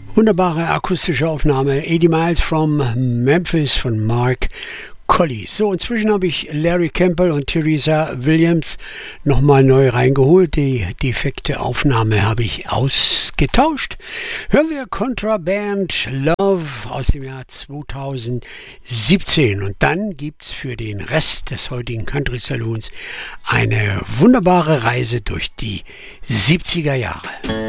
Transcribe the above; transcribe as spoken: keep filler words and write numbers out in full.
Wunderbare akustische Aufnahme. eighty Miles from Memphis von Mark Colley. So, inzwischen habe ich Larry Campbell und Theresa Williams nochmal neu reingeholt. Die defekte Aufnahme habe ich ausgetauscht. Hören wir Contraband Love aus dem Jahr zweitausendsiebzehn. Und dann gibt es für den Rest des heutigen Country Saloons eine wunderbare Reise durch die siebziger Jahre.